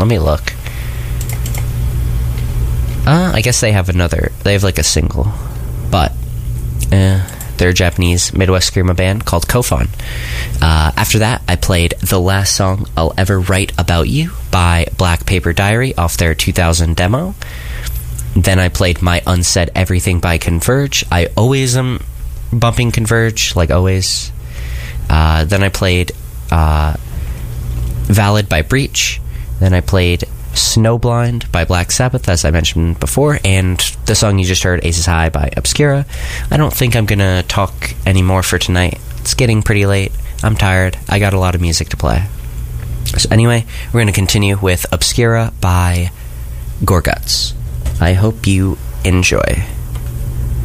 let me look. I guess they have like a single, but they're a Japanese Midwest Screamo band called Kofon. After that, I played The Last Song I'll Ever Write About You by Black Paper Diary off their 2000 demo. Then I played My Unsaid Everything by Converge. I always am bumping Converge, like always. Then I played Valid by Breach. Then I played Snowblind by Black Sabbath, as I mentioned before, and the song you just heard, Aces High by Obscura. I don't think I'm gonna talk anymore for tonight. It's getting pretty late. I'm tired. I got a lot of music to play. So anyway, we're gonna continue with Obscura by Gorguts. I hope you enjoy.